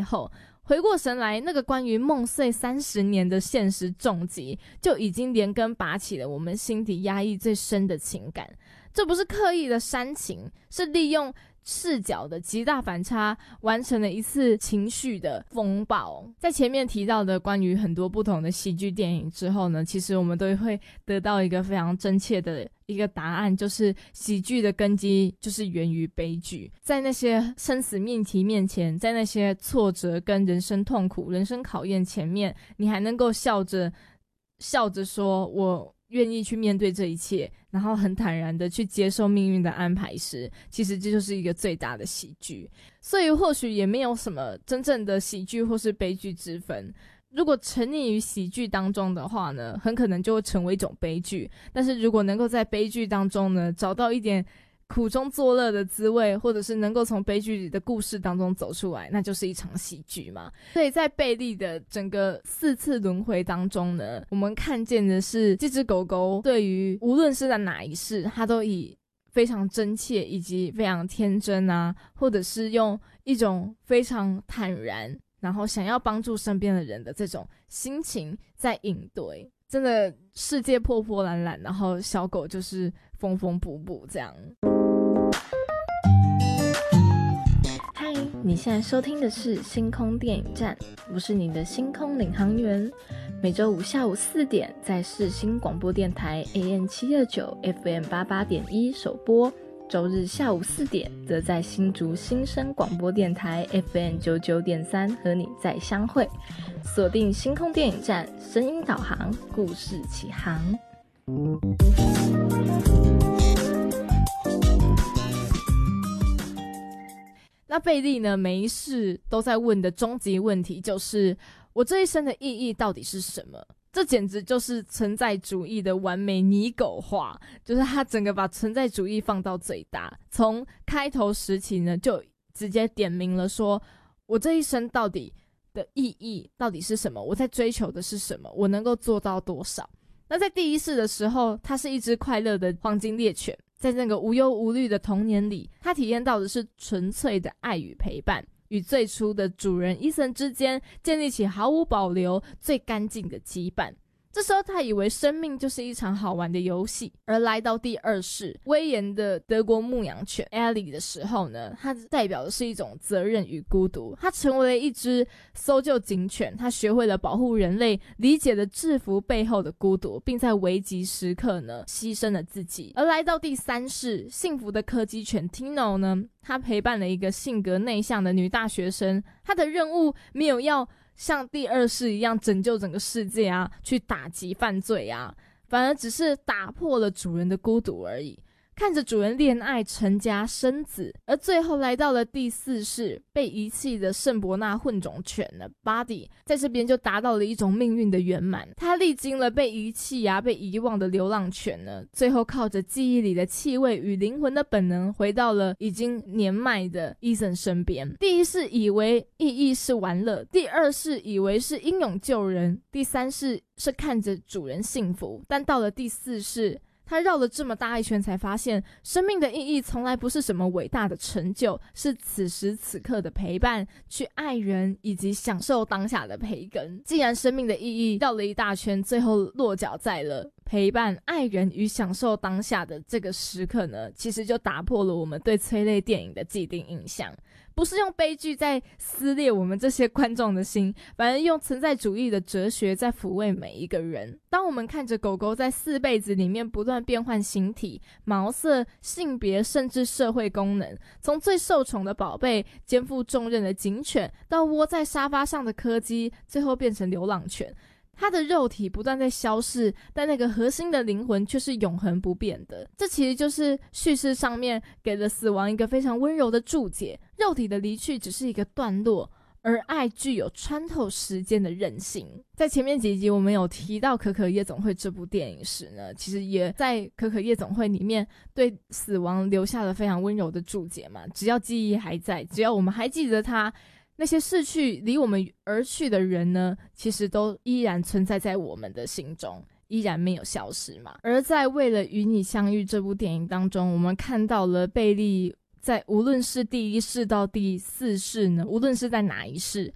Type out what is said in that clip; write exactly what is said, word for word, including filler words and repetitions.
后，回过神来，那个关于梦碎三十年的现实重击就已经连根拔起了我们心底压抑最深的情感。这不是刻意的煽情，是利用视角的极大反差完成了一次情绪的风暴。在前面提到的关于很多不同的喜剧电影之后呢，其实我们都会得到一个非常真切的一个答案，就是喜剧的根基就是源于悲剧。在那些生死命题面前，在那些挫折跟人生痛苦、人生考验前面，你还能够笑着笑着说我愿意去面对这一切，然后很坦然的去接受命运的安排时，其实这就是一个最大的喜剧。所以或许也没有什么真正的喜剧或是悲剧之分，如果沉溺于喜剧当中的话呢，很可能就会成为一种悲剧。但是如果能够在悲剧当中呢，找到一点苦中作乐的滋味，或者是能够从悲剧里的故事当中走出来，那就是一场喜剧嘛。所以在贝利的整个四次轮回当中呢，我们看见的是这只狗狗对于无论是在哪一世，它都以非常真切以及非常天真啊，或者是用一种非常坦然然后想要帮助身边的人的这种心情在应对。真的世界破破烂烂，然后小狗就是缝缝补补这样。嗨，你现在收听的是星空电影站，我是你的星空领航员。每周五下午四点在世新广播电台 A M 七二九 F M 八八点一首播，周日下午四点则在新竹新生广播电台 F M 九九点三和你再相会。锁定星空电影站，声音导航，故事起航。那贝利呢，每一世都在问的终极问题就是我这一生的意义到底是什么？这简直就是存在主义的完美拟狗化，就是他整个把存在主义放到最大，从开头时期呢就直接点明了说我这一生到底的意义到底是什么，我在追求的是什么，我能够做到多少。那在第一世的时候，它是一只快乐的黄金猎犬，在那个无忧无虑的童年里，它体验到的是纯粹的爱与陪伴，与最初的主人伊森之间建立起毫无保留最干净的羁绊。这时候他以为生命就是一场好玩的游戏，而来到第二世威严的德国牧羊犬 Ellie 的时候呢，它代表的是一种责任与孤独。它成为了一只搜救警犬，它学会了保护人类，理解了制服背后的孤独，并在危急时刻呢牺牲了自己。而来到第三世，幸福的柯基犬 Tino 呢，他陪伴了一个性格内向的女大学生，他的任务没有要像第二世一样拯救整个世界啊，去打击犯罪啊，反而只是打破了主人的孤独而已。看着主人恋爱、成家、生子，而最后来到了第四世，被遗弃的圣伯纳混种犬呢 Buddy 在这边就达到了一种命运的圆满。他历经了被遗弃啊、被遗忘的流浪犬呢，最后靠着记忆里的气味与灵魂的本能，回到了已经年迈的伊森身边。第一世以为意义是玩乐，第二世以为是英勇救人，第三世是看着主人幸福，但到了第四世，他绕了这么大一圈才发现，生命的意义从来不是什么伟大的成就，是此时此刻的陪伴，去爱人以及享受当下的培根。既然生命的意义绕了一大圈，最后落脚在了陪伴、爱人与享受当下的这个时刻呢，其实就打破了我们对催泪电影的既定印象。不是用悲剧在撕裂我们这些观众的心，反而用存在主义的哲学在抚慰每一个人。当我们看着狗狗在四辈子里面不断变换形体、毛色、性别，甚至社会功能，从最受宠的宝贝、肩负重任的警犬，到窝在沙发上的柯基，最后变成流浪犬，它的肉体不断在消逝，但那个核心的灵魂却是永恒不变的。这其实就是叙事上面给了死亡一个非常温柔的注解，肉体的离去只是一个段落，而爱具有穿透时间的韧性。在前面几集我们有提到可可夜总会这部电影时呢，其实也在可可夜总会里面对死亡留下了非常温柔的注解嘛。只要记忆还在，只要我们还记得它，那些逝去离我们而去的人呢，其实都依然存在在我们的心中，依然没有消失嘛。而在为了与你相遇这部电影当中，我们看到了贝利在无论是第一世到第四世呢，无论是在哪一世，